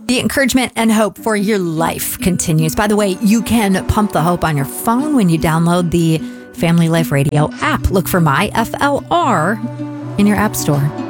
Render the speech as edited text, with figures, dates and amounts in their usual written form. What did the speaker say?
The encouragement and hope for your life continues. By the way, you can pump the hope on your phone when you download the Family Life Radio app. Look for My FLR in your app store.